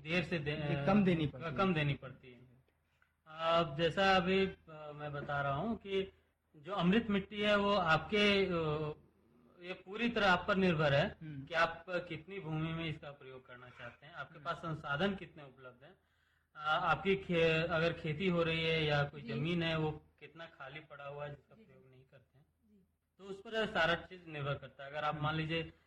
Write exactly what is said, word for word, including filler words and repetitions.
देर से दे, कम देनी पड़ती कम देनी पड़ती है। अब जैसा अभी अ, मैं बता रहा हूँ कि जो अमृत मिट्टी है वो आपके अ, ये पूरी तरह आप पर निर्भर है कि आप कितनी भूमि में इसका प्रयोग करना चाहते हैं, आपके पास संसाधन कितने उपलब्ध हैं, अ, आपकी खे, अगर खेती हो रही है या कोई जमीन है वो कितना खाली पड़ा हुआ है जिसका प्रयोग नहीं करते हैं, तो उस पर सारा चीज निर्भर करता है। अगर आप मान लीजिए